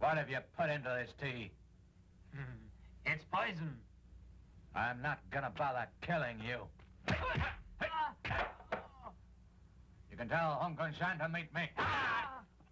What have you put into this tea? It's poison. I'm not gonna bother killing you. You can tell Hong Kong Shan to meet me.